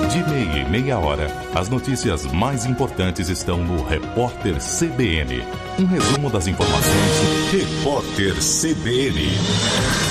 De meia em meia hora, as notícias mais importantes estão no Repórter CBN. Um resumo das informações. Repórter CBN.